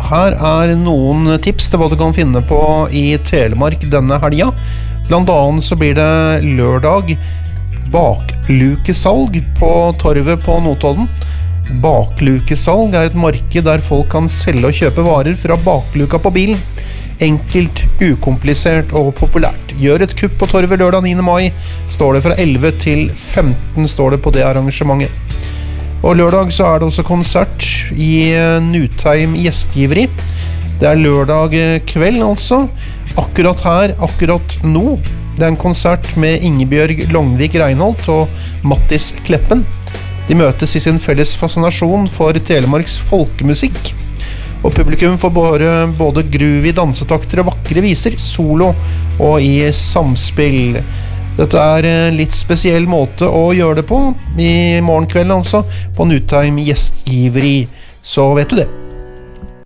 her noen tips til hva du kan finne på i Telemark denne helga. Blant annet så blir det lørdag baklukesalg på torvet på Notodden. Baklukesalg et marked der folk kan selge og kjøpe varer fra bakluka på bilen. Enkelt, ukomplisert og populært. Gjør et kupp på torvet lørdag 9. mai. Står det fra 11 til 15 står det på det arrangementet. Og lørdag så det også konsert i Nutheim gjestgiveri. Det lørdag kveld altså. Akkurat her, akkurat nå. Det en konsert med Ingebjørg Longvik Reinholdt og Mattis Kleppen. De møtes i sin felles fascinasjon for Telemarks folkemusikk. Og publikum får både groovy dansetakter og vakre viser, solo og i samspill. Dette en litt spesiell måte å gjøre det på, i morgenkvelden altså, på Nutheim gjestgiveri. Så vet du det.